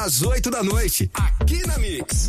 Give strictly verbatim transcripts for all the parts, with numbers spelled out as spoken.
às oito da noite, aqui na Mix.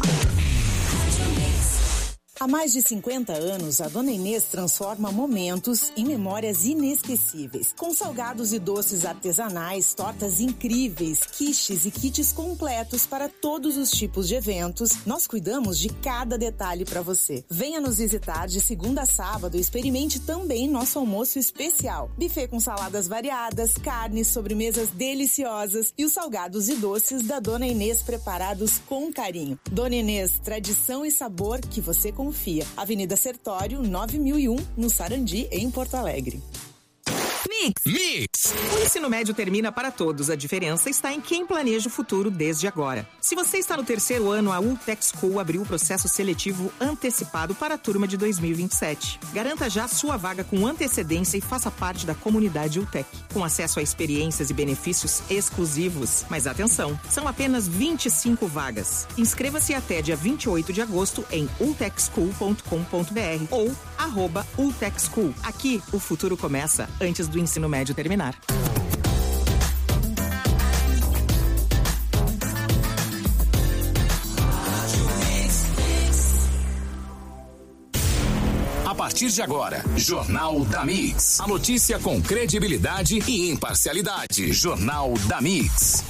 Há mais de cinquenta anos, a Dona Inês transforma momentos em memórias inesquecíveis. Com salgados e doces artesanais, tortas incríveis, quiches e kits completos para todos os tipos de eventos, nós cuidamos de cada detalhe para você. Venha nos visitar de segunda a sábado e experimente também nosso almoço especial. Buffet com saladas variadas, carnes, sobremesas deliciosas e os salgados e doces da Dona Inês preparados com carinho. Dona Inês, tradição e sabor que você confia. Confia. Avenida Sertório, nove mil e um, no Sarandi, em Porto Alegre. Mix. Mix. O ensino médio termina para todos. A diferença está em quem planeja o futuro desde agora. Se você está no terceiro ano, a Ultec School abriu o processo seletivo antecipado para a turma de dois mil e vinte e sete. Garanta já sua vaga com antecedência e faça parte da comunidade Ultec, com acesso a experiências e benefícios exclusivos. Mas atenção, são apenas vinte e cinco vagas. Inscreva-se até dia vinte e oito de agosto em ultec school ponto com ponto b r ou arroba Ultec School. Aqui, o futuro começa antes do ensino médio terminar. A partir de agora, Jornal da Mix. A notícia com credibilidade e imparcialidade. Jornal da Mix.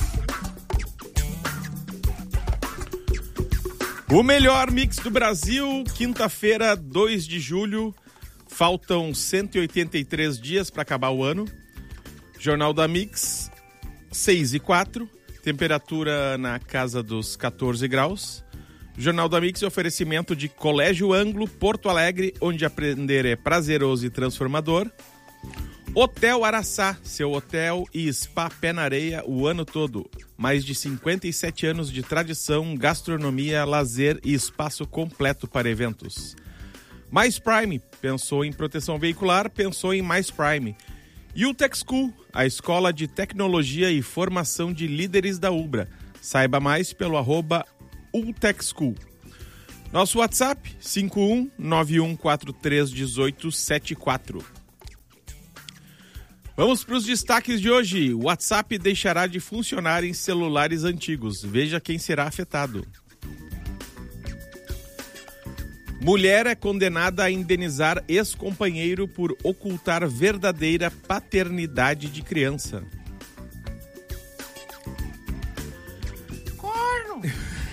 O melhor mix do Brasil, quinta-feira, dois de julho. Faltam cento e oitenta e três dias para acabar o ano. Jornal da Mix, seis e quatro. Temperatura na casa dos catorze graus. Jornal da Mix é oferecimento de Colégio Anglo, Porto Alegre, onde aprender é prazeroso e transformador. Hotel Araçá, seu hotel e spa pé na areia o ano todo. Mais de cinquenta e sete anos de tradição, gastronomia, lazer e espaço completo para eventos. Mais Prime, pensou em proteção veicular, pensou em Mais Prime. Ultec School, a escola de tecnologia e formação de líderes da Ubra. Saiba mais pelo arroba Ultec School. Nosso WhatsApp, cinco um nove um quatro três um oito sete quatro. Vamos para os destaques de hoje. O WhatsApp deixará de funcionar em celulares antigos. Veja quem será afetado. Mulher é condenada a indenizar ex-companheiro por ocultar verdadeira paternidade de criança. Corno!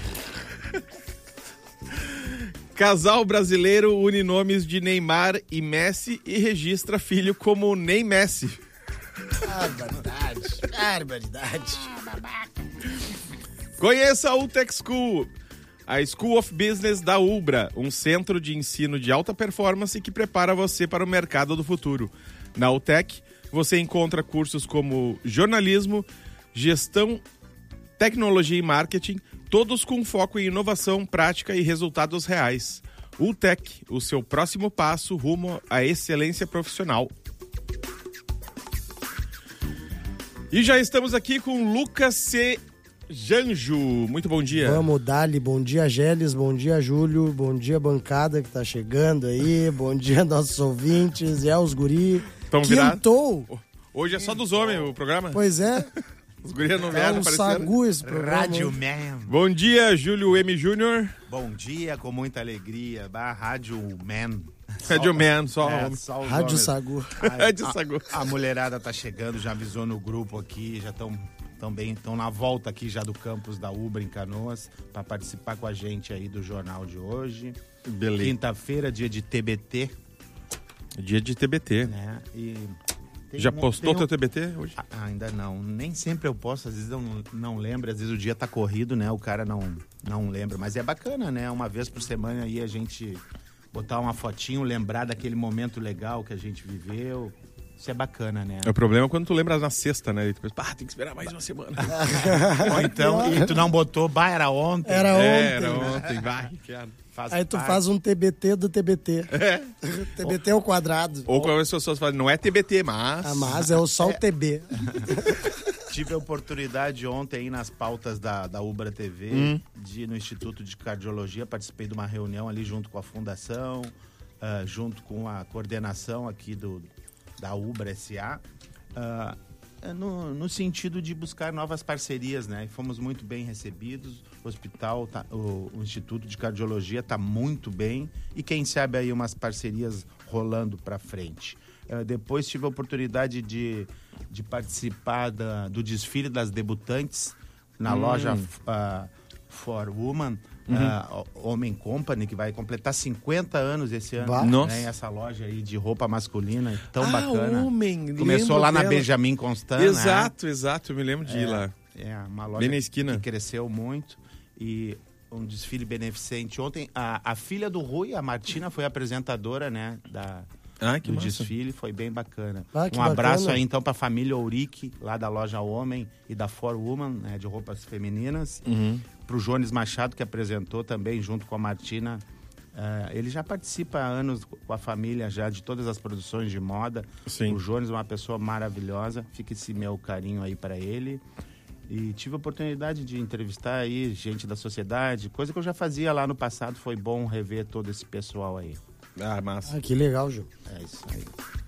Casal brasileiro une nomes de Neymar e Messi e registra filho como Ney Messi. Barbaridade, barbaridade. Conheça a Ultec School, a School of Business da Ubra, um centro de ensino de alta performance que prepara você para o mercado do futuro. Na Ultec, você encontra cursos como jornalismo, gestão, tecnologia e marketing, todos com foco em inovação, prática e resultados reais. Ultec, o seu próximo passo rumo à excelência profissional. E já estamos aqui com Lucas C. Janjo. Muito bom dia. Vamos, Dali. Bom dia, Gélis. Bom dia, Júlio. Bom dia, bancada que tá chegando aí. Bom dia, nossos ouvintes. É, os guri. Tão virados? Quintou. Hoje é só dos homens o programa? Pois é. Os guris não É vieram, um apareceram. sagu esse programa. Rádio Man. Bom dia, Júlio M. Júnior. Bom dia, com muita alegria. Bah, Rádio Man. Rádio Man, só É, homem. só os Rádio homens. Sagu. Rádio Sagu. A, a mulherada tá chegando, já avisou no grupo aqui, já estão também estão na volta aqui já do campus da Ubra em Canoas para participar com a gente aí do jornal de hoje. Beleza. Quinta-feira, dia de T B T, Dia de T B T. né? E tem Já um- postou tem um- teu T B T hoje? Ah, ainda não. Nem sempre eu posto, às vezes eu não, não lembro, às vezes o dia tá corrido, né? O cara não, não lembra. Mas é bacana, né? Uma vez por semana aí a gente botar uma fotinho, lembrar daquele momento legal que a gente viveu. Isso é bacana, né? O problema é quando tu lembra na sexta, né? E tu pensa, pá, tem que esperar mais uma semana. Ou então, e tu não botou, bah, era ontem. Era ontem. É, era ontem, vai. quero. Faz Aí tu parte. faz um T B T do T B T. É. T B T ao quadrado. Ou quando as pessoas falam, não é T B T, mas... Ah, mas é o só o T B. Tive a oportunidade ontem aí nas pautas da, da Ubra T V, Hum. de ir no Instituto de Cardiologia, participei de uma reunião ali junto com a Fundação, ah, junto com a coordenação aqui do, da Ubra S A. Ah, No, no sentido de buscar novas parcerias, né? E fomos muito bem recebidos. O hospital, tá, o, o Instituto de Cardiologia está muito bem. E quem sabe aí umas parcerias rolando para frente. Uh, depois tive a oportunidade de, de participar da, do desfile das debutantes na hum. loja uh, For Woman, uhum. uh, Homem Company, que vai completar cinquenta anos esse ano. Nossa. Né? Essa loja aí de roupa masculina, tão ah, bacana. Homem, começou lá dela. na Benjamin Constant. Exato, né? exato, eu me lembro de é, ir lá. É, uma loja bem na esquina. Que cresceu muito. E um desfile beneficente. Ontem, a, a filha do Rui, a Martina, foi apresentadora, né, da, ah, que do massa. desfile. Foi bem bacana. Ah, que um abraço bacana. aí, então, para a família Ourique, lá da loja Homem e da For Woman, né, de roupas femininas. Uhum. Para o Jones Machado, que apresentou também, junto com a Martina. Uh, ele já participa há anos com a família já de todas as produções de moda. Sim. O Jones é uma pessoa maravilhosa. Fica esse meu carinho aí para ele. E tive a oportunidade de entrevistar aí gente da sociedade, coisa que eu já fazia lá no passado. Foi bom rever todo esse pessoal aí. Ah, massa. Ah, que legal, Ju. É isso aí.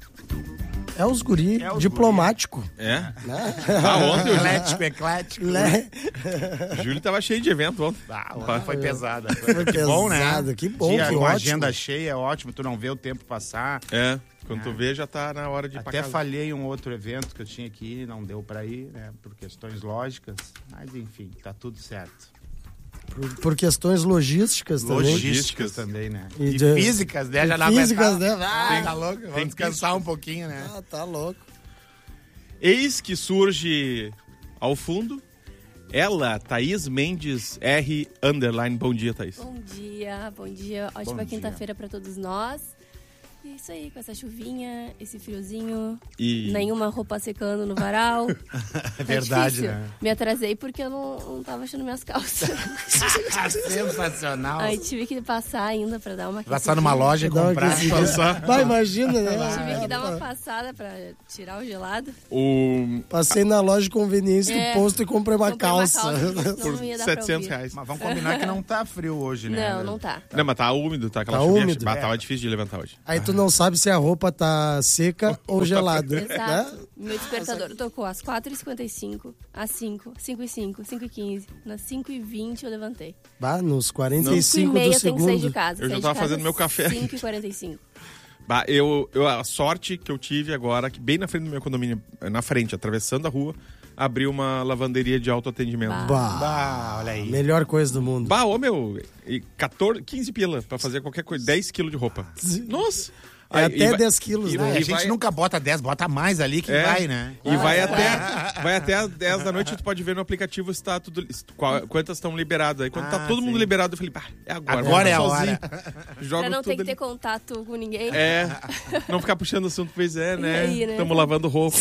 É os guri, É os diplomático. É? Né? Ah, ontem o Eclético, eclético. Né? Júlio tava cheio de evento ontem. Ah, ontem foi pesada. Foi que bom, né? pesado, que bom, Dia que com ótimo. agenda cheia, é ótimo. Tu não vê o tempo passar. É, quando É. tu vê já tá na hora de ir pra Até casa. falhei um outro evento que eu tinha que ir, não deu pra ir, né? Por questões lógicas. Mas enfim, tá tudo certo. Por, por questões logísticas também. Logísticas também, né? E E, de- físicas, né? e Já não físicas, aguentava. né? Ah, Tem- tá louco? Vamos tem descansar um pouquinho, né? Ah, tá louco. Eis que surge ao fundo ela, Thaís Mendes R. Underline. Bom dia, Thaís. Bom dia, bom dia. Ótima Bom dia. quinta-feira pra todos nós. E é isso aí, com essa chuvinha, esse friozinho, E nenhuma roupa secando no varal. É verdade, difícil. né? Me atrasei porque eu não, não tava achando minhas calças. Sensacional. Aí tive que passar ainda pra dar uma Passar numa aquecidinha. loja e Dá uma comprar. aquecidinha. Vai, imagina, né? Tive que dar uma passada pra tirar o gelado. o... Passei na loja de conveniência É. do posto e comprei uma Comprei uma calça. senão por não ia dar pra setecentos ouvir. reais. Mas vamos combinar que não tá frio hoje, né? Não, não tá. Não, mas tá úmido, tá? Aquela Tá chuvinha, úmido. bah, tava difícil de levantar hoje. Aí tu não sabe se a roupa tá seca ou gelada. Exato. Né? Meu despertador tocou às quatro e cinquenta e cinco, às cinco, cinco e cinco, cinco e quinze. Nas cinco e vinte eu levantei. Bah, nos quarenta e cinco cinco e meia do eu tenho que sair de segundo. casa. Eu já Saí de tava casa fazendo meu café. cinco e quarenta e cinco. Bah, eu, eu, a sorte que eu tive agora, que bem na frente do meu condomínio, na frente, atravessando a rua, abriu uma lavanderia de autoatendimento. Bah. Bah, Bah, olha aí. melhor coisa do mundo. Bah, ô meu, e quatorze, quinze pila pra fazer qualquer coisa, dez quilos de roupa. Nossa! É Aí- até e vai- dez quilos, e- né? É, a e gente vai- nunca bota dez, bota mais ali que É. vai, né? E vai até, vai até às dez da noite, tu pode ver no aplicativo se tá tudo, se- qual- quantas estão liberadas. Aí quando Ah, tá todo mundo sim. liberado, eu falei, pá, é agora. Agora é a sozinho. Joga Pra não ter tudo que ter ali. contato com ninguém. É, não ficar puxando assunto, pois é, né? E aí, né? Estamos lavando roupa.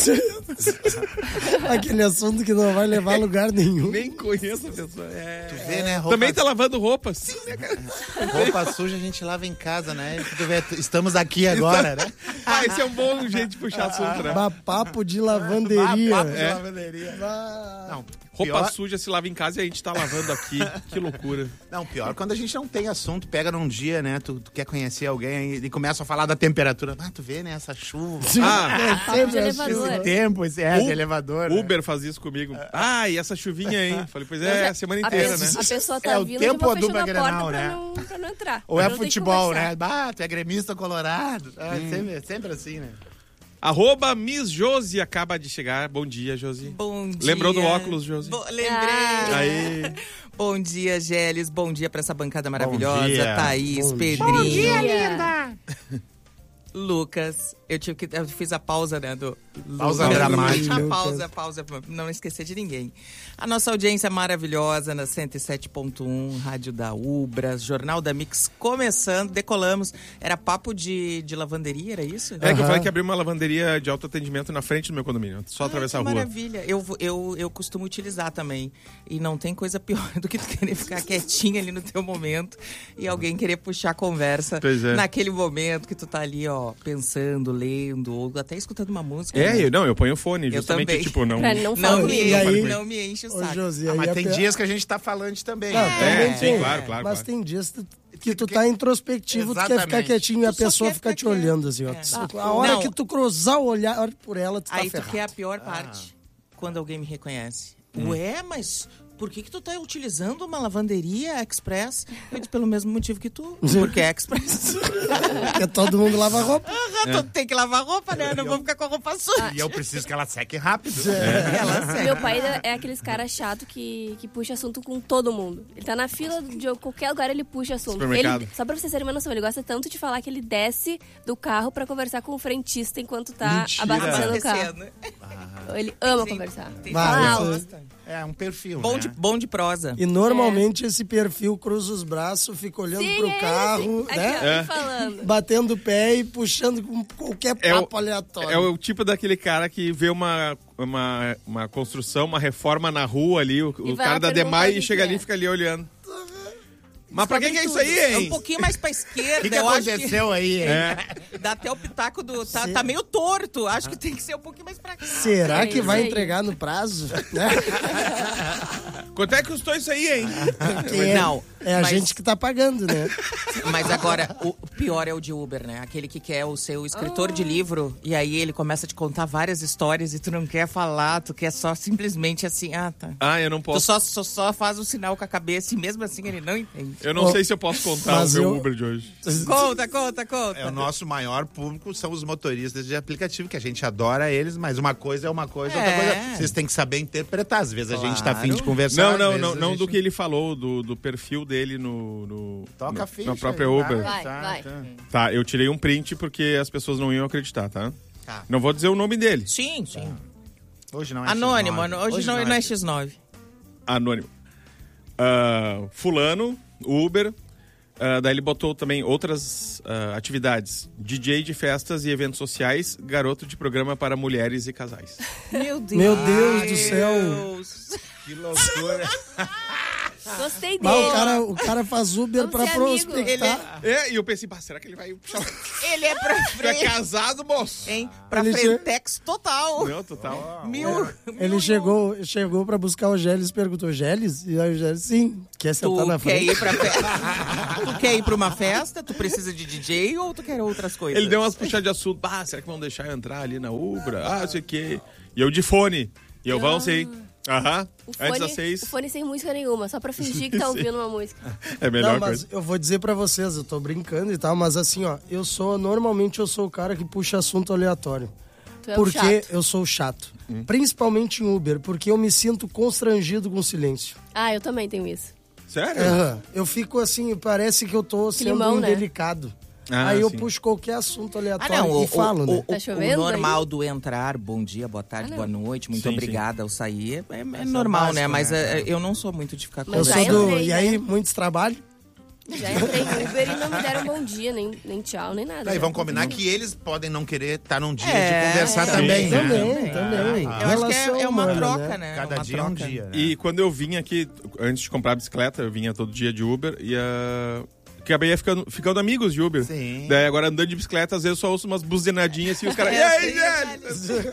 Aquele assunto que não vai levar a lugar nenhum. Nem conheço a pessoa. É. Tu vê, né? Roupa, Também tá lavando roupa? Sim, né, cara? roupa suja a gente lava em casa, né? Tu vê, estamos aqui agora, né? Ah, esse é um bom jeito de puxar assunto, né? Bah, papo de lavanderia. Papo de É. lavanderia. Bah. Não, Roupa pior, suja se lava em casa e a gente tá lavando aqui. Que loucura. não, pior quando a gente não tem assunto, pega num dia, né? Tu, tu quer conhecer alguém e começa a falar da temperatura. Ah, tu vê, né? Essa chuva. Ah, É Papo de sempre elevador. assim. Esse tempo, esse é, U- de elevador. né? Uber faz isso comigo. Ah, e essa chuvinha aí? Falei, pois é, a semana a inteira, pessoa, né? A pessoa tá É o vindo, tempo eu vou ou fechando dupla a porta Grenal, pra, né? não, pra não entrar. Ou pra é não ter que futebol, conversar. né? Bah, tu é gremista colorado. É sempre, sempre assim, né? Arroba Miss Josi acaba de chegar. Bom dia, Josi. Bom dia. Lembrou do óculos, Josi? Bo- lembrei. Ah. Aí. Bom dia, Gélis. Bom dia pra essa bancada maravilhosa. dia. Thaís, Bom Pedrinho, Dia. Lucas. Eu tive que eu fiz a pausa, né, do Pausa do- dramática. A pausa, a pausa, pra não esquecer de ninguém. A nossa audiência maravilhosa na cento e sete ponto um, Rádio da Ubra, Jornal da Mix começando, decolamos. Era papo de, de lavanderia, era isso? É que eu Aham. falei que abriu uma lavanderia de autoatendimento na frente do meu condomínio. Só Ah, atravessar a que rua. Maravilha. Eu, vou- eu, eu costumo utilizar também. E não tem coisa pior do que tu querer ficar quietinho ali no teu momento e alguém querer puxar a conversa Pois é. naquele momento que tu tá ali, ó, pensando, lendo, ou até escutando uma música. É, né? eu, não, eu ponho o fone, justamente, também. tipo, não... Pra não Não falar me, E aí- enche, não me enche o Ô, saco. Josi, Ah, aí mas a tem pe- dias que a gente tá falante também. Não, né? também sim, tem. claro, claro, Mas claro. tem dias que, que tu tá introspectivo, tu quer ficar Exatamente. quietinho e a Tu só pessoa quer fica ficar te quieto. olhando assim, ó. É. A hora Não. que tu cruzar o olhar por ela, tu tá Aí tu ferrado. quer a pior parte. quando alguém me reconhece. Hum. Ué, mas por que que tu tá utilizando uma lavanderia Express? Eu disse, pelo mesmo motivo que tu. Porque é Express. Porque todo mundo lava roupa. Ah, tu tem que lavar roupa, né? Não vou ficar com a roupa suja. E eu preciso que ela seque rápido. É. Ela seque. Meu pai é aqueles caras chato que, que puxa assunto com todo mundo. Ele tá na fila de qualquer lugar, ele puxa assunto. Ele, só pra vocês terem uma noção, ele gosta tanto de falar que ele desce do carro pra conversar com o frentista enquanto tá Mentira. abastecendo o carro. Ah. Ele ama Sim, conversar. Tem Vai, fala isso- alto. É um perfil, Bom né? de, bom de prosa. E normalmente esse perfil cruza os braços, fica olhando Sim, pro é carro, esse. né? Aqui, ó, falando. Batendo o pé e puxando com qualquer É o- papo aleatório. É o tipo daquele cara que vê uma, uma, uma construção, uma reforma na rua ali, o, E o vai cara lá da perguntar Demai o que e chega que ali é. e fica ali olhando. Mas pra que, que é isso aí, É um hein? pouquinho mais pra esquerda. O que, que eu acho aconteceu aí, hein? É. que dá até o pitaco do... Tá, Sim. tá meio torto. Acho que tem que ser um pouquinho mais pra cá. Será É que isso vai aí. entregar no prazo? Né? Quanto é que custou isso aí, hein? Porque é, Não, é a mas- gente que tá pagando, né? Mas agora, o pior é o de Uber, né? Aquele que quer o seu escritor Oh. de livro e aí ele começa a te contar várias histórias e tu não quer falar, tu quer só simplesmente assim, ah, tá. Ah, eu não Tu posso. só, só, só faz o sinal com a cabeça e mesmo assim ele não entende. Eu não Ô, sei se eu posso contar o mas meu eu- Uber de hoje. Conta, conta, conta. É, o nosso maior público são os motoristas de aplicativo, que a gente adora eles, mas uma coisa é uma coisa, outra É. coisa. Vocês têm que saber interpretar. Às vezes a gente tá Claro. afim de conversar. Não, às não, vezes não, a não gente- do que ele falou, do, do perfil dele no, no, Toca no- a ficha. na própria aí, Uber. Vai, tá, vai. tá. Tá, eu tirei um print porque as pessoas não iam acreditar, tá? Tá. Não vou dizer o nome dele. Sim, sim. Hoje não é Anônimo, X nove. hoje, não, não é X nove. Anônimo. Ah, fulano, Uber. ah, daí ele botou também outras ah, atividades. D J de festas e eventos sociais, garoto de programa para mulheres e casais. Meu Deus. Meu Deus do céu. Deus. Que loucura. Gostei dele. Mas o cara, o cara faz Uber Vamos pra ser amigo. prospectar. É, e eu pensei, bah, será que ele vai puxar? Ele é pra É frente, casado, moço? hein? Pra Ele frentex total. Não, total. Mil, Ele mil- chegou, chegou pra buscar o Gélis e perguntou, Gélis? E aí o Gélis, sim, quer sentar Tu na quer frente? ir pra festa? Tu quer ir pra uma festa? Tu precisa de D J ou tu quer outras coisas? Ele deu umas puxadas de assunto. Ah, será que vão deixar eu entrar ali na Uber? Ah, não sei o quê. E eu de fone. E eu, vão sim. Aham. O Antes fone, das seis. o fone sem música nenhuma, só pra fingir que tá ouvindo uma música. É a melhor Não, mas coisa. eu vou dizer pra vocês, eu tô brincando e tal, mas assim, ó, eu sou, normalmente eu sou o cara que puxa assunto aleatório. Tu é o porque chato. eu sou chato. Principalmente em Uber, porque eu me sinto constrangido com o silêncio. Ah, eu também tenho isso. Sério? Aham. Eu fico assim, parece que eu tô sendo Climão, né? indelicado. Ah, Aí eu sim. puxo qualquer assunto Ah, aleatório não, o, e falo, o, né? o, Tá o chovendo normal do entrar, bom dia, boa tarde, Ah, não. boa noite, muito Sim, obrigada ao sair, é, é é normal, básico, né? Mas né? é, eu não sou muito de ficar Eu Mas sou já conversando. do... entrei, E aí, né? muitos trabalhos? Já entrei no Uber e não me deram bom dia, nem, nem tchau, nem nada. Aí né? vão combinar que eles podem não querer estar num dia É, de conversar sim. também, né? Também, também. Eu acho que Relação é, é uma humana, troca, né? né? Cada uma dia é um troca. dia. né? E quando eu vim aqui, antes de comprar a bicicleta, eu vinha todo dia de Uber e a. Acabei ficando, ficando amigos de Uber. Sim. Daí agora andando de bicicleta, às vezes eu só ouço umas buzinadinhas assim, os caras. E É, aí, sim, velho?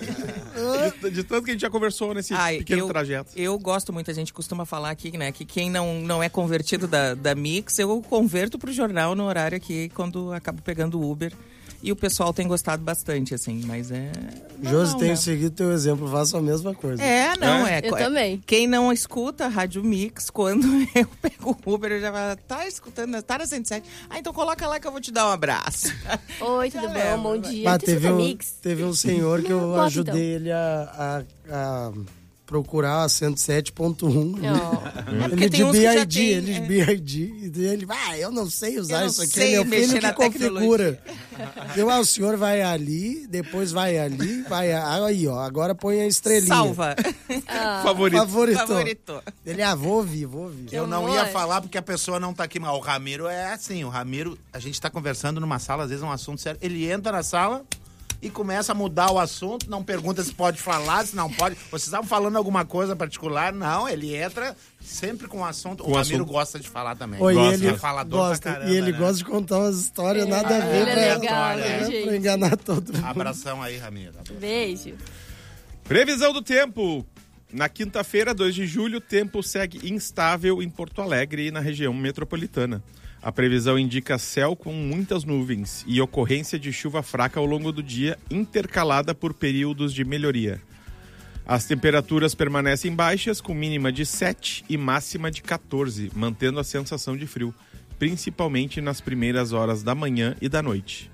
de, de tanto que a gente já conversou nesse Ai, pequeno eu, trajeto. Eu gosto muito, a gente costuma falar aqui, né? Que quem não, não é convertido da, da Mix, eu converto pro jornal no horário aqui, quando acabo pegando o Uber. E o pessoal tem gostado bastante, assim, mas é... Josi, não, tenho né? seguido teu exemplo, faço a mesma coisa. É, não, é. Eu é- também. Quem não escuta a Rádio Mix, quando eu pego o Uber, eu já falo, tá escutando, tá na cento e sete. Ah, então coloca lá que eu vou te dar um abraço. Oi, tudo Galera, bom? Bom dia. Ah, Tu teve, escuta um, Mix? teve um senhor que eu Bota, ajudei então. ele a, a, a procurar a cento e sete ponto um. Não. Porque Ele tem de uns que já B I D, tem, ele de é. B I D. E ele, ah, eu não sei usar Eu não isso aqui, sei é meu mexer filho que na configura. Eu, ah, o senhor vai ali, depois vai ali, vai a- aí, ó, agora põe a estrelinha. Salva. Favorito. Favorito. Favorito. Ele, ah, vou ouvir, vou ouvir. Eu Que não amor. ia falar porque a pessoa não tá aqui, mas o Ramiro é assim, o Ramiro, a gente tá conversando numa sala, às vezes é um assunto sério, ele entra na sala e começa a mudar o assunto, não pergunta se pode falar, se não pode. Vocês estavam falando alguma coisa particular? Não, ele entra sempre com o assunto. Com o o Ramiro assunto. gosta de falar também. Oi, Gosta. ele É falador pra gosta, caramba, e ele né? gosta de contar umas histórias nada a ver Ele é pra, legal, né, pra- gente? pra enganar todo mundo. Abração aí, Ramiro. Beijo. Previsão do tempo. Na quinta-feira, dois de julho, o tempo segue instável em Porto Alegre e na região metropolitana. A previsão indica céu com muitas nuvens e ocorrência de chuva fraca ao longo do dia, intercalada por períodos de melhoria. As temperaturas permanecem baixas, com mínima de sete e máxima de quatorze, mantendo a sensação de frio, principalmente nas primeiras horas da manhã e da noite.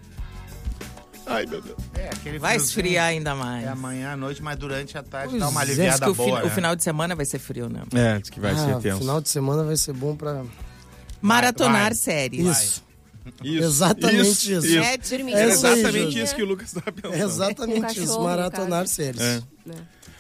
Ai, meu Deus. É, aquele Vai friozinho. esfriar ainda mais. É amanhã à noite, mas durante a tarde Pois dá uma é. aliviada Diz que o, boa, fi- né? o final de semana vai ser frio, né? É, diz que vai ah, ser tenso. final de semana vai ser bom pra... Maratonar vai. séries. Isso. Isso, Exatamente isso. isso. É, dormir. É É isso aí, exatamente Júlio. isso que o Lucas estava pensando. É exatamente Com isso, cachorro, maratonar no séries. É. Né?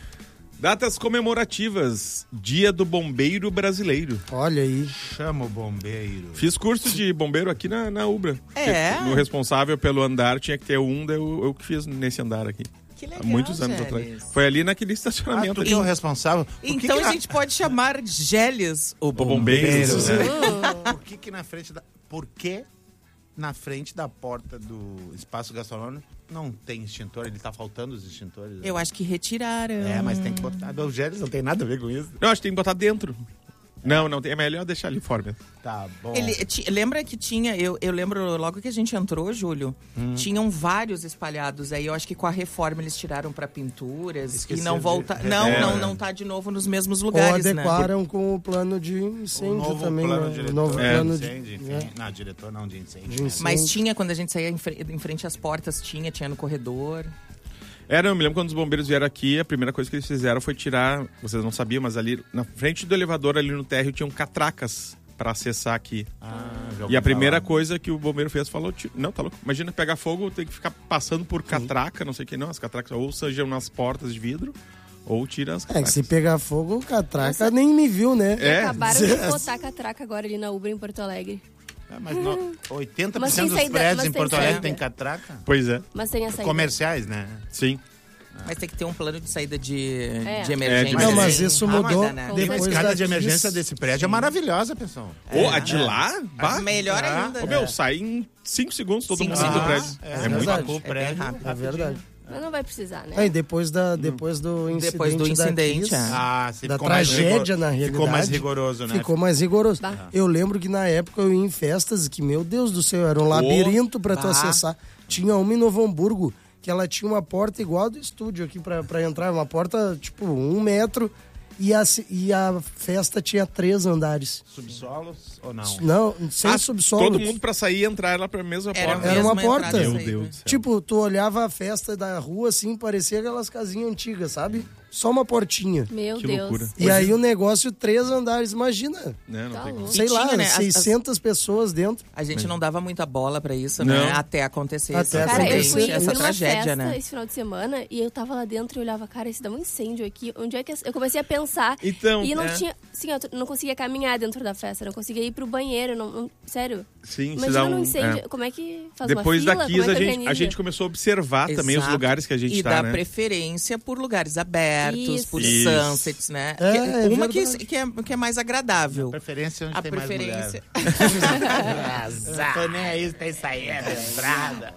Datas comemorativas. Dia do Bombeiro Brasileiro. Olha aí. Chama o bombeiro. Fiz curso de bombeiro aqui na, na Ubra. É? O responsável pelo andar tinha que ter um, daí eu, eu que fiz nesse andar aqui. Que legal, Há muitos anos Gélis. atrás. Foi ali naquele Ah, estacionamento. tu ali. que é o responsável? Por que Então que a na- gente pode chamar Gélis o O bombeiro. Bombeiro, né? Por que que na frente da... Por que na frente da porta do espaço gastronômico não tem extintor? Ele tá faltando os extintores. Eu acho que retiraram. É, mas tem que botar. O Gélis não tem nada a ver com isso. Não, acho que tem que botar dentro. Não, não tem. É melhor deixar ali fora mesmo. Tá bom. Ele, ti- lembra que tinha, eu, eu lembro logo que a gente entrou, Júlio, Hum. tinham vários espalhados aí. Eu acho que com a reforma eles tiraram pra pinturas Esqueceram e não de- volta. de- Não, é, não, né? não tá de novo nos mesmos Ou lugares, né? adequaram com o plano de incêndio o novo também. plano né? diretor. O novo É. plano incêndio, de... enfim. é, Não, diretor não, de incêndio. de né? incêndio. Mas tinha, quando a gente saía em, fre- em frente às portas, tinha, tinha no corredor. Era, eu me lembro quando os bombeiros vieram aqui, a primeira coisa que eles fizeram foi tirar, vocês não sabiam, mas ali na frente do elevador, ali no térreo, tinham catracas para acessar aqui. Ah, já ouvi E a primeira falar. coisa que o bombeiro fez, falou, "Tio, não, tá louco, imagina pegar fogo, tem que ficar passando por catraca, não sei o que, não, as catracas ou sejam nas portas de vidro, ou tira as É, catracas. que se pegar fogo, o catraca nem me viu, né? É. Acabaram de botar catraca agora ali na Ubra em Porto Alegre. Ah, mas no, oitenta por Mas tem cento dos saída- prédios mas em tem Porto Alegre saída. tem catraca. Pois é, Mas tem a saída. Comerciais, né? sim. Mas tem que ter um plano de saída de, É. de É, emergência. de Não, mas Sim. isso Ah, mudou mas é, né? Tem uma depois escada da de emergência Kiss. desse prédio, é maravilhosa, pessoal. Ou a de lá, bah, Melhor Ah, ainda. ô, meu, sai em cinco segundos todo Cinco mundo sai do segundos. prédio. É, É, é muito verdade. o É bem prédio. rápido. É verdade. Mas não vai precisar, né? Aí depois, da, depois do incidente, Depois do da incidente, Kiss, é. Ah, se da ficou mais tragédia, rigor- na realidade. Ficou mais rigoroso, né? Ficou mais rigoroso. Bah. Eu lembro que na época eu ia em festas que, meu Deus do céu, era um labirinto pra tu bah. acessar. Tinha uma em Novo Hamburgo, que ela tinha uma porta igual a do estúdio aqui pra, pra entrar, uma porta tipo um metro, e a, e a festa tinha três andares. Subsolos ou não? Não, sem Ah, subsolo. todo mundo pra sair e entrar lá pra mesma Era, porta. Era uma mesma porta. entrada e Meu saída. Deus do céu. Tipo, tu olhava a festa da rua assim, parecia aquelas casinhas antigas, sabe? Só uma portinha. Meu Que Deus. loucura. E aí o negócio, três andares, imagina. Né, não Tá tem como. louco. Sei tinha, lá, né, as- as- seiscentas pessoas dentro. A gente não dava muita bola pra isso, Não. né? Até acontecer Até esse Cara, eu acontecer. fui, acidente, eu fui essa numa tragédia, festa né? esse final de semana e eu tava lá dentro e olhava, cara, isso dá um incêndio aqui. Onde é que... Eu comecei a pensar Então, e não é. tinha... Sim, eu não conseguia caminhar dentro da festa, não conseguia ir pro banheiro, não... não- sério. Sim, se Imagina dá um um... incêndio, é. como é que faz Depois uma da fila? Kiss, como é a que gente, a organiza? gente começou a observar também os Exato. lugares que a gente e tá, dar né? preferência por lugares abertos, Isso. por Isso. sunsets, né? É, Que- é uma que, verdade. que, é, que é mais agradável. Preferência onde A tem preferência. mais mulher. Não tô nem aí se tem saída, entrada.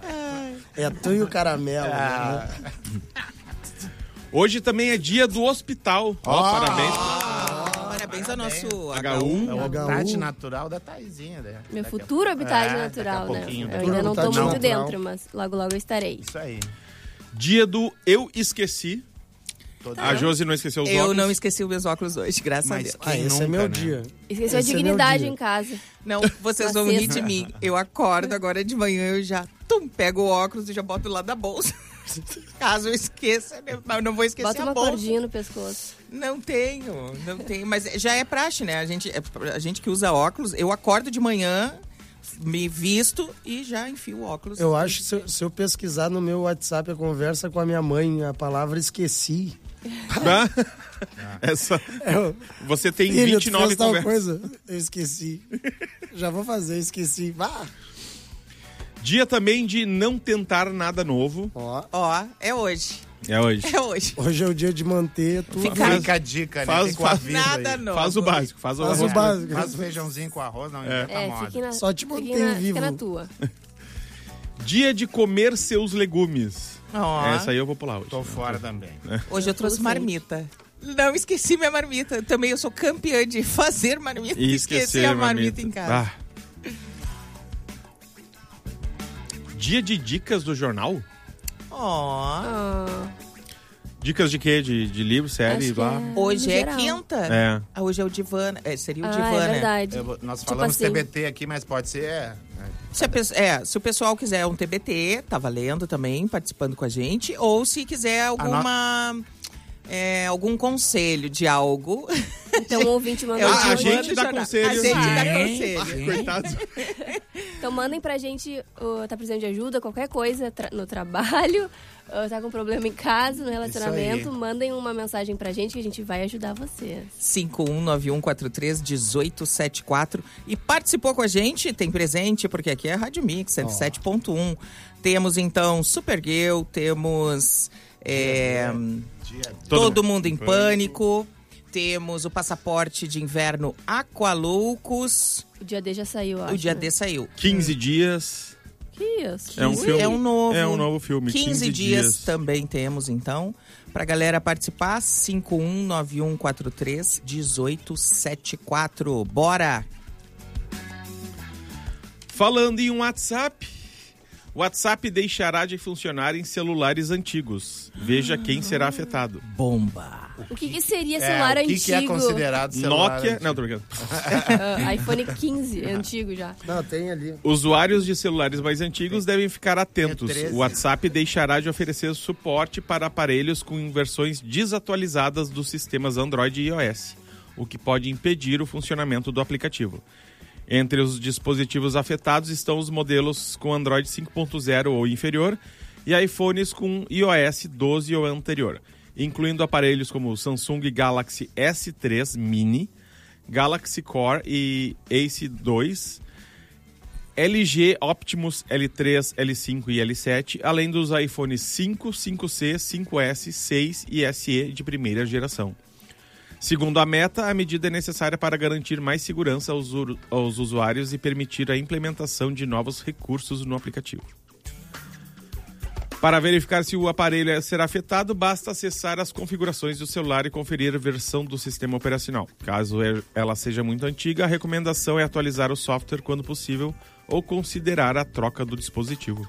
É tu e o caramelo. Ah. né? Hoje também é dia do hospital. Ó, parabéns. Parabéns ao nosso H H U. U. É o H U. habitat natural da Taizinha, né? Meu Daqui a- futuro habitat É, natural, daqui a né? pouquinho, Eu daqui a ainda não tô pouquinho. muito Natural. dentro, mas logo, logo eu estarei. Isso aí. Dia do Eu Esqueci. Todo A Josi não esqueceu os Eu óculos. não esqueci os meus óculos hoje, graças a Mas Deus. Ah, Quem esse é nunca, meu né? dia. Esqueceu a Esse é meu dignidade dia. em casa. Não, vocês Na vão rir sexta. de mim. Eu acordo agora de manhã, eu já tum, pego o óculos e já boto do lado da bolsa. Caso eu esqueça, eu não- não vou esquecer Bota a uma bolsa. cordinha no pescoço. Não tenho, não tenho. Mas já é praxe, né? A gente, a gente que usa óculos, eu acordo de manhã, me visto e já enfio o óculos. Eu acho que se, eu- se eu pesquisar no meu WhatsApp a conversa com a minha mãe, a palavra esqueci. Tá? Essa... Eu, Você tem Filho, vinte e tu nove fez tal conversas. coisa? Eu esqueci. Já vou fazer, esqueci. Vá. Dia também de não tentar nada novo. Ó, Ó, é hoje. É hoje. É hoje. hoje é o dia de manter tudo. Fica, fica a dica, né? Faz- Fica o faz- aviso Nada aí. novo. Faz o básico. Faz o, Faz o arroz. básico. Faz o feijãozinho com arroz, não inventa É, moda. fique na, Só te fique mantém na, vivo. fica na tua. Dia de comer seus legumes. Ó, Essa aí eu vou pular hoje. Tô fora também. hoje eu trouxe marmita. Não esqueci minha marmita. Também eu sou campeã de fazer marmita E e esqueci esquecer a marmita em casa. Ah. Dia de dicas do jornal. Ó, Ah, Dicas de quê? De, de livro, série, Acho lá? que é Hoje no é geral. quinta. É. Ah, hoje é o Divana. É, seria o Ah, Divana. é verdade. Eu- nós Tipo falamos assim. T B T aqui, mas pode ser... É, Se, a pessoa- é, se o pessoal quiser um T B T, tá valendo também, participando com a gente. Ou se quiser alguma... é, algum conselho de algo. Então o ouvinte mandou... É o Ah, a Divana gente do dá jornal. conselho. A gente dá Sim. conselho. Ah, coitado. Então mandem pra gente, uh, tá precisando de ajuda, qualquer coisa tra- no trabalho, uh, tá com problema em casa, no relacionamento, aí. mandem uma mensagem pra gente que a gente vai ajudar vocês. cinco um nove um quatro três um oito sete quatro. E participou com a gente, tem presente, porque aqui é a Rádio Mix, cento e sete ponto um. Temos, então, Supergirl, temos é, Todo Mundo em Pânico, temos o passaporte de inverno Aqualoucos. O dia D já saiu, eu acho. O dia né? D saiu. quinze dias. Que isso? É um filme. É um novo. É um novo filme. quinze, quinze dias, dias. também temos, então. Pra galera participar, cinco um nove um quatro três um oito sete quatro. Bora! Falando em WhatsApp, o WhatsApp deixará de funcionar em celulares antigos. Veja quem será afetado. Bomba! O que, que seria é, celular o que, antigo? que é considerado celular Nokia... antigo? Não, tô brincando. Ah, iPhone quinze, é antigo já. Não, tem ali. Usuários de celulares mais antigos devem ficar atentos. É treze. O WhatsApp deixará de oferecer suporte para aparelhos com versões desatualizadas dos sistemas Android e iOS, o que pode impedir o funcionamento do aplicativo. Entre os dispositivos afetados estão os modelos com Android cinco ponto zero ou inferior e iPhones com iOS doze ou anterior, incluindo aparelhos como o Samsung Galaxy S três Mini, Galaxy Core e Ace dois, L G Optimus L três, L cinco e L sete, além dos iPhones cinco, cinco C, cinco S, seis e S E de primeira geração. Segundo a Meta, a medida é necessária para garantir mais segurança aos, ur- aos usuários e permitir a implementação de novos recursos no aplicativo. Para verificar se o aparelho será afetado, basta acessar as configurações do celular e conferir a versão do sistema operacional. Caso e- ela seja muito antiga, a recomendação é atualizar o software quando possível ou considerar a troca do dispositivo.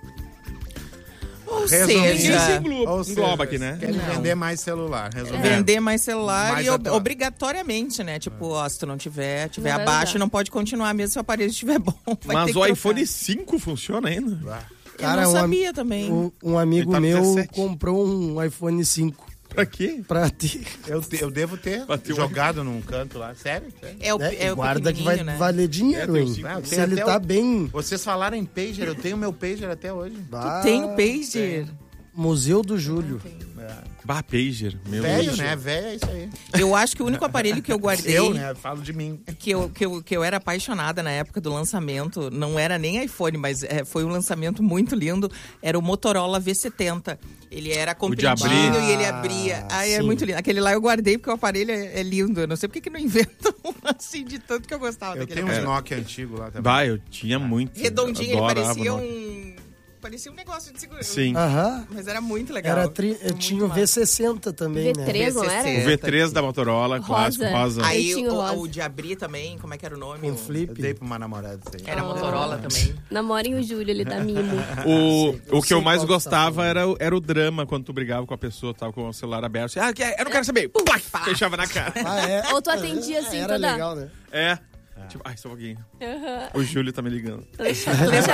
Ou Resumindo, seja, Isso engloba, Ou seja, engloba aqui, né? Querem vender mais celular. Resumindo. vender mais celular Mais e ob- atual. obrigatoriamente, né? Tipo, ó, se tu não tiver, tiver Não vai abaixo, usar. não pode continuar mesmo se o aparelho estiver bom. Vai Mas ter que o trocar. iPhone cinco funciona ainda? Eu Cara, não um am- sabia também. Um, um amigo Ele tá no meu dezessete. comprou um iPhone cinco Pra quê? pra ter. Eu, te- eu devo ter Bateu jogado num canto lá. Sério? Sério? É o, né? é o Guarda que vai pequenininho, né? valer dinheiro, É, tem hein? cinco. Ah, eu Se tenho ele até tá o- bem. Vocês falaram em pager, eu tenho meu pager até hoje. Bah, Tem o pager. Museu do Júlio. Bah, pager. Meu Velho, Deus. né? Velho é isso aí. Eu acho que o único aparelho que eu guardei, Eu, né? Falo de mim. que, eu, que, eu, que eu era apaixonada na época do lançamento, não era nem iPhone, mas é, foi um lançamento muito lindo, era o Motorola V setenta. Ele era compridinho abrir. e ele abria. Ai, é sim. muito lindo. Aquele lá eu guardei porque o aparelho é, é lindo. Eu não sei porque que não inventam assim de tanto que eu gostava Eu daquele tenho uns aparelho. Nokia antigos lá também. Bah, eu tinha muito. Redondinho, ele Adorava parecia Nokia. um... Parecia um negócio de segurança. Sim. Aham. Mas era muito legal. Era tri... Muito Tinha o massa. V sessenta também, V né? três, não era? O V três da Motorola, Rosa. clássico, rosa. Aí tinha o o, rosa. o de abrir também, como é que era o nome? Com O- Eu flip. dei pra uma namorada isso aí. Era Ah. Motorola também. Namorem o Júlio, ele dá mimo. O, sei, eu o que sei eu mais qual que você tá gostava falando. era, o- era o drama quando tu brigava com a pessoa, tava com o celular aberto. Ah, eu não quero saber. Pum, fechava na cara. Ah, é? Ou tu atendia assim, Era toda... legal, né? É. Tipo, ai, só um pouquinho. O Júlio tá me ligando. Deixa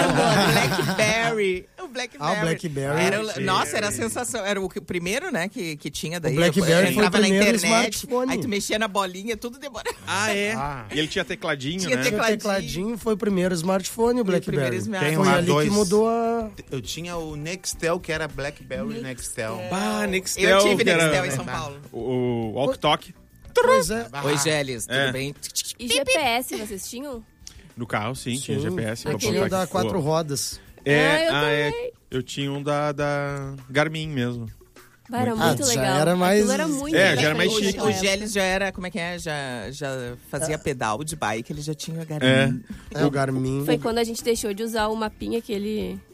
o Blackberry. O Blackberry. Ah, o Blackberry. Era o- nossa, era a sensação. Era o, que- o primeiro, né, que, que tinha daí. O Blackberry Eu foi o entrava na primeiro internet, smartphone. aí tu mexia na bolinha, tudo demorava. Ah, é? Ah. E ele tinha tecladinho, Tinha né? tecla- O tecladinho foi o primeiro smartphone, o Blackberry. primeiro smartphone. Foi Tem um ali A dois. que mudou a... Eu tinha o Nextel, que era Blackberry Nextel. Bah, Nextel. Eu tive que era- Nextel em São Paulo. O, o Walk Talk. Pois é. Oi, Gélis, tudo É. bem? E G P S vocês tinham? No carro, sim, tinha Sim. G P S. pra Aquele botar Tinha da aqui. quatro O- rodas. É, Ah, eu ah, é, também. eu tinha um da, da Garmin mesmo. Bah, era Ah, muito já legal. era mais- Aquilo era muito É, pra já era mais frente chique. naquela O época. Gélis já era, como é que é? Já, já fazia pedal de bike, ele já tinha É. Garmin. É, o Garmin. Foi quando a gente deixou de usar o mapinha que ele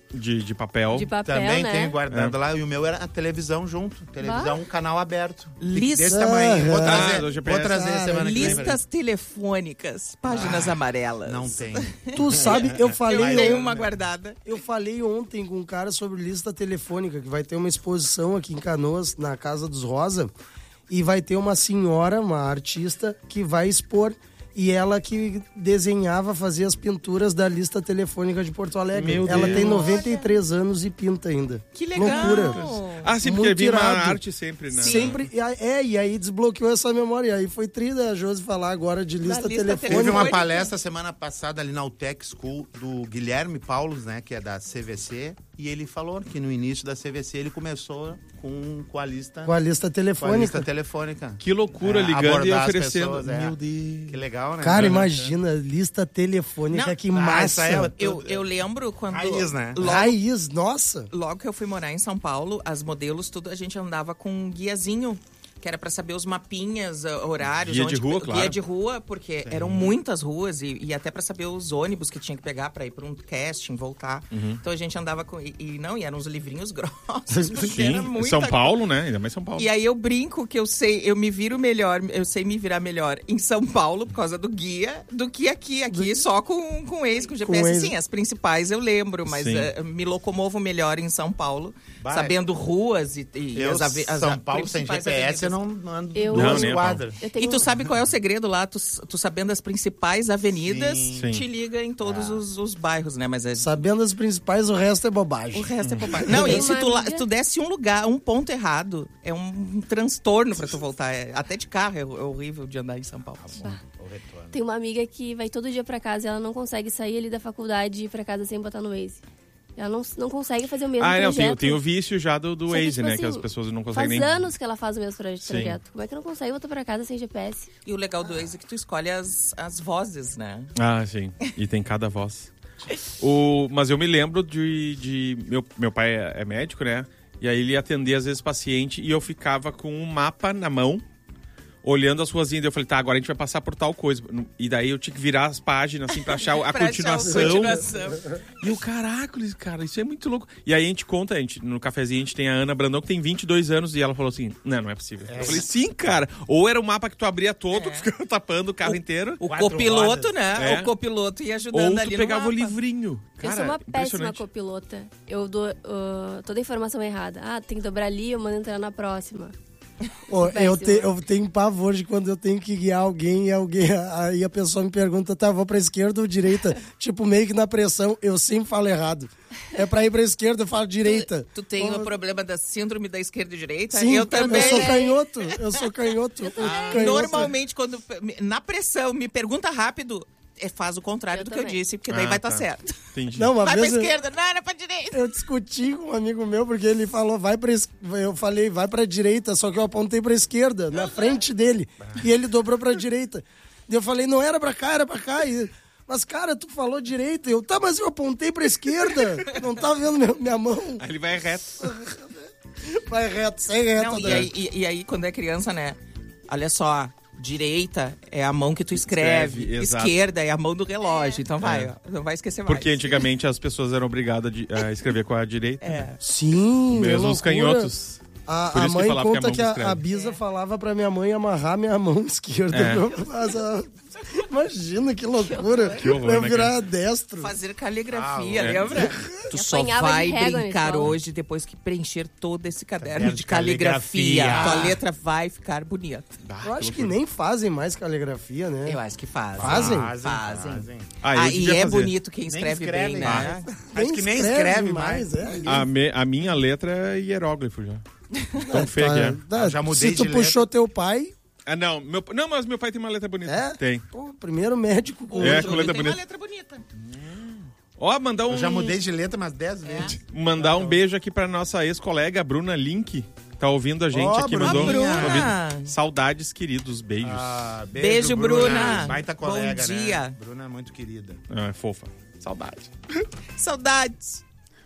De, de papel. De papel, Também né? tenho guardado É. lá. E o meu era a televisão junto. Televisão, canal aberto. Lista- Desse tamanho. Vou Ah, trazer, do G P S. vou trazer Cara, semana que vem. Listas telefônicas, páginas amarelas. Não tem. Tu sabe, eu falei... Eu tenho on- uma guardada. Eu falei ontem com um cara sobre lista telefônica, que vai ter uma exposição aqui em Canoas, na Casa dos Rosa, e vai ter uma senhora, uma artista, que vai expor, e ela que desenhava, fazia as pinturas da lista telefônica de Porto Alegre. Meu ela Deus. tem noventa e três anos e pinta ainda. Que legal. Loucura. Ah, sim, porque Muito vinha uma irado. arte sempre, né? Sempre, e aí- é, e aí desbloqueou essa memória. E aí foi tri da Josi falar agora de lista, lista telefônica. Teve uma telefônica. palestra semana passada ali na U T E C School do Guilherme Paulos, né, que é da C V C, e ele falou que no início da C V C ele começou com, com a lista Com a lista com a telefônica. lista telefônica. Que loucura, É, ligando e abordar as oferecendo. pessoas, é. Meu Deus. Que legal, né? Cara, imagina, lista telefônica, Não. que Ah, massa. essa é- Eu, eu lembro quando... Raiz, né? Logo, Raiz, nossa. logo que eu fui morar em São Paulo, as modelos, tudo, a gente andava com um guiazinho, que era pra saber os mapinhas, ah, horários. Guia de rua, Guia claro. de rua, porque eram muitas ruas e, e até pra saber os ônibus que tinha que pegar pra ir pra um casting, voltar. Uhum. Então a gente andava com... E, e não, e eram uns livrinhos grossos, porque Sim, era muita São Paulo, né? Ainda mais São Paulo. E aí eu brinco que eu sei, eu me viro melhor, eu sei me virar melhor em São Paulo por causa do guia, do que aqui. Aqui só com, com ex, com G P S. Com Waze. Sim, as principais eu lembro, mas Sim. eh, me locomovo melhor em São Paulo, Vai. sabendo ruas e, e Eu, as, ave- as São Paulo sem G principais P S, eu avenidas. não, não ando Eu- duas Não, nem a quadras. Eu tenho E tu sabe qual é o segredo lá? Tu, tu sabendo as principais avenidas, Sim. te liga em todos os, os bairros, né? Mas é, Sabendo as principais, o resto é bobagem. o resto é bobagem. Não, e se tu, lá- se tu desce um lugar, um ponto errado, é um transtorno pra tu voltar. É- até de carro é, é horrível de andar em São Paulo. Tem uma amiga que vai todo dia pra casa e ela não consegue sair ali da faculdade e ir pra casa sem botar no Waze. Ela não, não consegue fazer o mesmo Ah, não, tem, trajeto. tem o vício já do, do Só que, Waze, tipo né? assim, que as pessoas não Faz conseguem nem... anos que ela faz o mesmo traje- Sim. trajeto. Como é que não consegue voltar pra casa sem G P S? E o legal do Waze é que tu escolhe as, as vozes, né? Ah, sim. E tem cada voz. O, mas eu me lembro de... de meu, meu pai é, é médico, né? E aí ele atendia, às vezes, paciente e eu ficava com um mapa na mão, olhando as ruazinhas. Eu falei, tá, agora a gente vai passar por tal coisa. E daí eu tinha que virar as páginas, assim, pra achar a Pra achar a continuação. continuação. E o caracoles, cara, isso é muito louco. E aí a gente conta, a gente, no cafezinho a gente tem a Ana Brandão, que tem vinte e dois anos, e ela falou assim, não, não é possível. Eu falei, sim, cara. Ou era um mapa que tu abria todo, É. tu ficava tapando o carro inteiro, O Quatro copiloto, rodas. né? É. O copiloto ia ajudando ou ali tu no pegava o mapa. livrinho. Cara, eu sou uma péssima impressionante. copilota. Eu dou uh, toda a informação errada. Ah, tem que dobrar ali, eu mando entrar na próxima. Ô, eu, péssimo. te- eu tenho pavor de quando eu tenho que guiar alguém e alguém, aí a pessoa me pergunta, tá, vou pra esquerda ou direita? Tipo, meio que na pressão, eu sempre falo errado. É pra ir pra esquerda, eu falo direita. Tu tem Ô, o problema da síndrome da esquerda e direita? Sim, eu também. Eu sou canhoto, eu sou canhoto. O canhoto- Normalmente, quando na pressão me pergunta rápido, é, faz o contrário Eu do que eu também. disse, porque daí Ah, vai estar tá. certo. Entendi. Não, uma Vai pra vez eu- esquerda, não, era pra direita. Eu discuti com um amigo meu, porque ele falou, vai pra es- eu falei, vai pra direita, só que eu apontei pra esquerda, na frente dele, e ele dobrou pra direita. E eu falei, não era pra cá, era pra cá. E, mas, cara, tu falou direita. Eu, tá, mas eu apontei pra esquerda. Não tá vendo minha, minha mão? Aí ele vai reto. Vai reto, sem reto. Não, e, né? aí, e- e aí, quando é criança, né? Olha só, direita é a mão que tu escreve, Escreve, exato. esquerda é a mão do relógio. Então vai, É. ó, não vai esquecer mais. Porque antigamente as pessoas eram obrigadas de- a escrever com a direita. É. Sim, Mesmo é os loucura. canhotos. A, Por a isso que mãe falava que a conta mão que a, escreve. a Bisa falava pra minha mãe amarrar minha mão esquerda. É. Mas, ah, imagina que lucura. Que horror, Pra eu né, virar cara? destro. Fazer caligrafia, Ah, é. lembra? Tu só apanhava de vai régua na brincar escola. hoje depois que preencher todo esse caderno Caderno de de caligrafia. caligrafia. Tua letra vai ficar bonita. Eu acho que nem fazem mais caligrafia, né? Eu acho que fazem. Fazem? Fazem. Ah, eu Ah, e devia é fazer. bonito quem Nem escreve, escreve bem, né? mais. Acho que nem escreve mais. é. A, me- a minha letra é hieróglifo já. Tão feio que é. Tá, Eu já mudei se tu de puxou teu pai, Ah, não. Meu, não, mas meu pai tem uma letra bonita. é? Tem. Pô, primeiro médico com É, Outro, com letra tem bonita. uma letra bonita. Ó, mandar um, Eu já mudei de letra umas dez vezes. mandar um beijo aqui pra nossa ex-colega, Bruna Link. Tá ouvindo a gente Ó, aqui. Bruna. Mandou. Bruna. ouvindo. Saudades, queridos. Beijos. Ah, Beijo, Bruna. Baita Bom colega, dia. né? Bruna é muito querida. Ah, é fofa. Saudade. Saudades.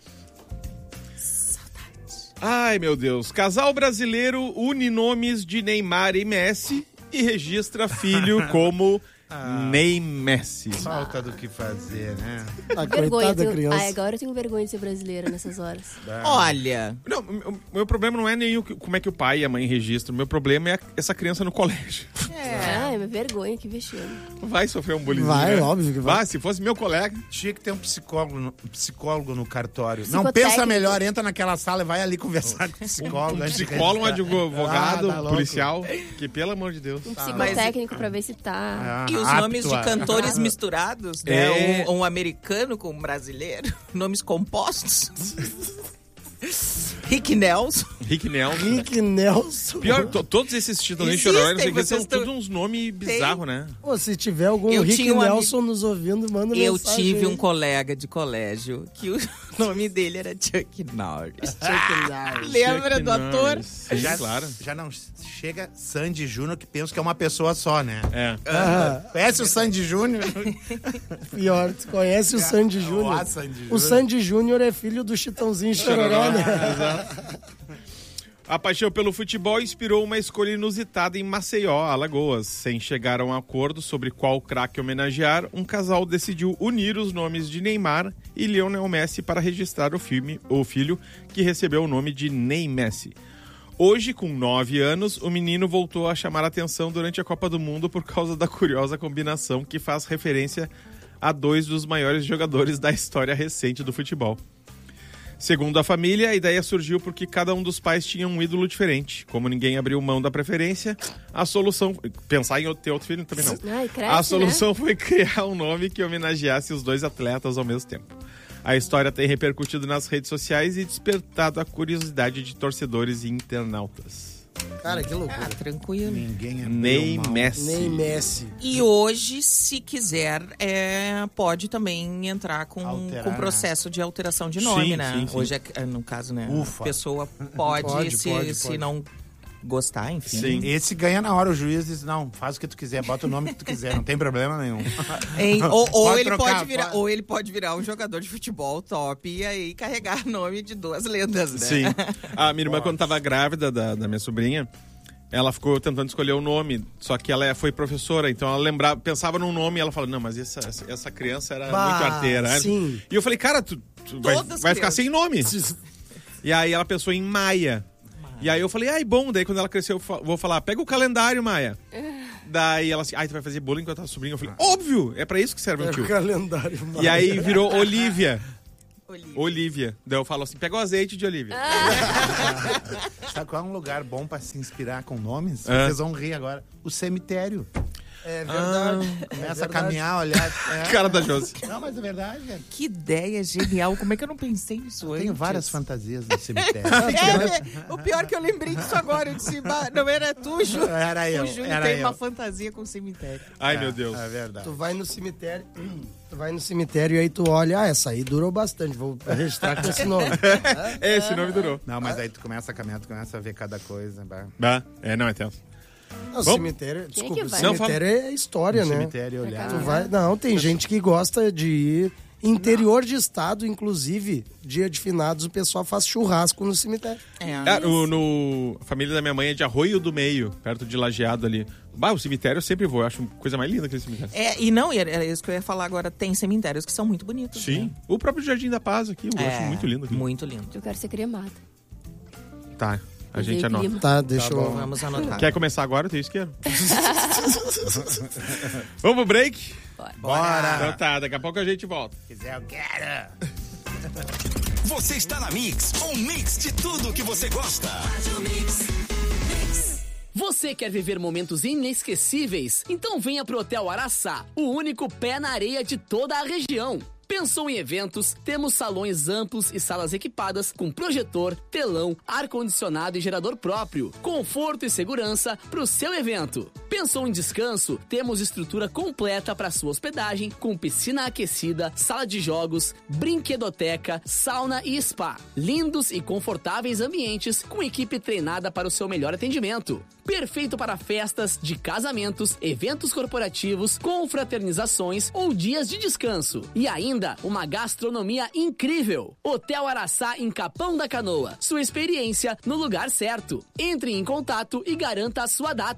Ai, meu Deus. Casal brasileiro une nomes de Neymar e Messi e registra filho como Ah, Ney Messi. Falta do que fazer, né? A Vergonha. coitada Tenho... criança. Ai, agora eu tenho vergonha de ser brasileira nessas horas. Olha... Não, o meu problema não é nem o, como é que o pai e a mãe registram. O meu problema é essa criança no colégio. É. Ai, minha vergonha, que vexame. Vai sofrer um bullying. Vai, né? óbvio que vai. Vai, se fosse meu colega. Tinha que ter um psicólogo no, psicólogo no cartório. Não, Psicotécnico. pensa melhor, entra naquela sala e vai ali conversar com o psicólogo. Um psicólogo, um advogado, Ah, tá policial. Que, pelo amor de Deus. Um psicotécnico pra ver se tá... Ah, E os apto nomes de a- cantores misturados, né? É. Um, um americano com um brasileiro, nomes compostos. Rick Nelson. Rick Nelson. Rick Nelson. Pior, to- todos esses títulos de Existem, chororó, não sei o que, vocês são tão- todos uns nomes bizarros, né? Pô, se tiver algum Eu Rick tinha um Nelson nos ouvindo, manda Eu mensagem tive aí. um colega de colégio que o nome dele era Chuck Norris. Chuck Norris. Lembra Chuck do ator? Norris. Sim, Já, claro. já não chega Sandy Júnior, que pensa que é uma pessoa só, né? É. Ah, Conhece o Sandy Júnior? pior, tu conhece o Sandy Júnior? Ah, Sandy O Júnior. Sandy Júnior é filho do Chitãozinho Chororó, né? A paixão pelo futebol inspirou uma escolha inusitada em Maceió, Alagoas. Sem chegar a um acordo sobre qual craque homenagear, um casal decidiu unir os nomes de Neymar e Lionel Messi para registrar o, filme, o filho, que recebeu o nome de Ney Messi. Hoje, com nove anos, o menino voltou a chamar a atenção durante a Copa do Mundo por causa da curiosa combinação que faz referência a dois dos maiores jogadores da história recente do futebol. Segundo a família, a ideia surgiu porque cada um dos pais tinha um ídolo diferente. Como ninguém abriu mão da preferência, a solução... Pensar em ter outro filho também não. Ai, cresce, A solução foi criar um nome que homenageasse os dois atletas ao mesmo tempo. A história tem repercutido nas redes sociais e despertado a curiosidade de torcedores e internautas. Cara, que loucura. Ah, tranquilo. Ninguém é Ney mal. Messi. Nem Messi. E hoje, se quiser, é, pode também entrar com, Alterar. com processo de alteração de nome, Sim, né? sim, sim. Hoje, é, no caso, né? Ufa. A pessoa pode, Pode, se, pode, se pode. não gostar, enfim. Sim. Esse ganha na hora, o juiz diz, não, faz o que tu quiser, bota o nome que tu quiser, não tem problema nenhum. Hein? Ou, ou Pode ele trocar, pode virar, pode. ou ele pode virar um jogador de futebol top e aí carregar nome de duas lendas, né? Sim. A minha irmã, quando estava grávida da, da minha sobrinha, ela ficou tentando escolher o nome, só que ela foi professora, então ela lembrava, pensava num nome e ela falou, não, mas essa, essa, essa criança era Bah, muito arteira. sim. E eu falei, cara, tu, tu vai, Todas vai ficar crianças. sem nome. E aí ela pensou em Maia. E aí eu falei, ai, bom, daí quando ela cresceu, eu fa- vou falar, pega o calendário, Maia. Daí ela assim, ai, tu vai fazer bullying com a tua sobrinha? Eu falei, óbvio, é pra isso que serve É um o tio. calendário. E aí virou Olivia. Olívia. Olivia. Daí eu falo assim, pega o azeite de Olivia. Sabe qual é um lugar bom pra se inspirar com nomes? É. Vocês vão rir agora. O cemitério. É verdade. Começa a caminhar, olhar. É. Cara da Josi. Não, mas é verdade, cara. Que ideia genial. Como é que eu não pensei nisso Eu antes? tenho várias fantasias no cemitério. É, é, o pior é que eu lembrei disso agora. Eu disse, "Bah, não era tu, Ju. Era eu, O Júnior era tem eu. uma fantasia com cemitério. Ai, meu Deus. É verdade. Tu vai no cemitério, tu vai no cemitério e aí tu olha, ah, essa aí durou bastante, vou registrar com esse nome. É, esse nome durou. Não, mas aí tu começa a caminhar, tu começa a ver cada coisa. Vai. Bah, é, não, é tenso. Não, o Vamos? cemitério, desculpa, que o vai? Não, cemitério é história, No né? cemitério olhar. Tu vai, não, tem gente que gosta de ir interior de estado, inclusive, dia de finados, o pessoal faz churrasco no cemitério. É, Ah, no, no- a família da minha mãe é de Arroio do Meio, perto de Lajeado ali. Bah, o cemitério eu sempre vou, eu acho a coisa mais linda aquele cemitério. É, e não, era isso que eu ia falar agora. Tem cemitérios que são muito bonitos. Sim. Né? O próprio Jardim da Paz aqui, eu É, acho muito lindo aqui. Muito lindo. Eu quero ser cremada. Tá, a gente Usei anota. clima. Tá, deixa eu... Vamos anotar. Quer começar agora? Eu tenho isqueiro. Vamos pro break? Bora! Então tá, daqui a pouco a gente volta. Se quiser, eu quero. Você está na Mix, um mix de tudo que você gosta. Você quer viver momentos inesquecíveis? Então venha pro Hotel Araçá, o único pé na areia de toda a região. Pensou em eventos? Temos salões amplos e salas equipadas com projetor, telão, ar-condicionado e gerador próprio. Conforto e segurança para o seu evento. Pensou em descanso? Temos estrutura completa para sua hospedagem, com piscina aquecida, sala de jogos, brinquedoteca, sauna e spa. Lindos e confortáveis ambientes com equipe treinada para o seu melhor atendimento. Perfeito para festas de casamentos, eventos corporativos, confraternizações ou dias de descanso. E ainda, uma gastronomia incrível. Hotel Araçá em Capão da Canoa. Sua experiência no lugar certo. Entre em contato e garanta a sua data.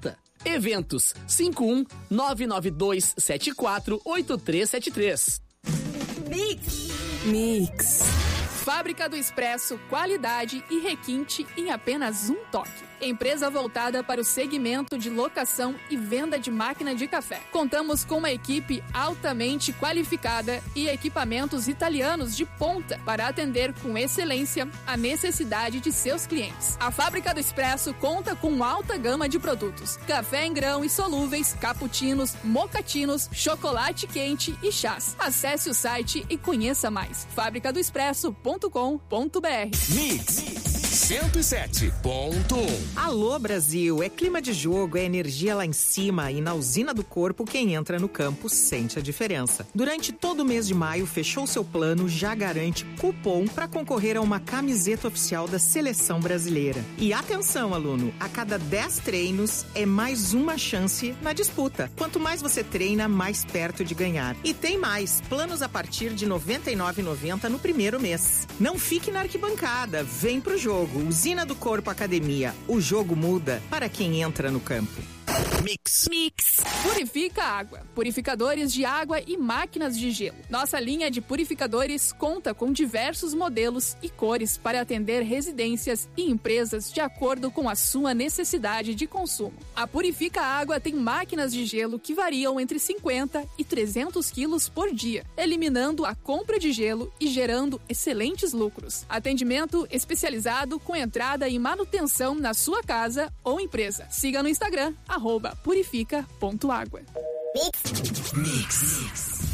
Eventos cinco um nove nove dois sete quatro oito três sete três. Mix. Mix. Fábrica do Expresso, qualidade e requinte em apenas um toque. Empresa voltada para o segmento de locação e venda de máquina de café. Contamos com uma equipe altamente qualificada e equipamentos italianos de ponta para atender com excelência a necessidade de seus clientes. A Fábrica do Expresso conta com alta gama de produtos: café em grão e solúveis, cappuccinos, mocatinos, chocolate quente e chás. Acesse o site e conheça mais. fábrica do expresso ponto com ponto b r. Mix cento e sete ponto um. Alô, Brasil! É clima de jogo, é energia lá em cima e na usina do corpo quem entra no campo sente a diferença. Durante todo o mês de maio, fechou seu plano, já garante cupom para concorrer a uma camiseta oficial da Seleção Brasileira. E atenção, aluno! A cada dez treinos é mais uma chance na disputa. Quanto mais você treina, mais perto de ganhar. E tem mais! Planos a partir de noventa e nove reais e noventa centavos no primeiro mês. Não fique na arquibancada, vem pro jogo. Usina do Corpo Academia. O jogo muda para quem entra no campo. Mix. Mix. Purifica água. Purificadores de água e máquinas de gelo. Nossa linha de purificadores conta com diversos modelos e cores para atender residências e empresas de acordo com a sua necessidade de consumo. A Purifica Água tem máquinas de gelo que variam entre cinquenta e trezentos quilos por dia, eliminando a compra de gelo e gerando excelentes lucros. Atendimento especializado com entrada e manutenção na sua casa ou empresa. Siga no Instagram, arroba purifica ponto água. Mix. Mix.